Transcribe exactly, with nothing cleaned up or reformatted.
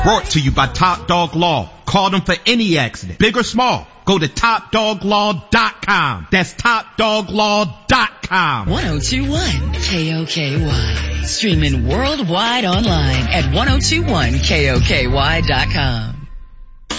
Brought to you by Top Dog Law. Call them for any accident, big or small. Go to top dog law dot com. That's top dog law dot com. ten twenty-one K O K Y. Streaming worldwide online at ten twenty-one K O K Y dot com.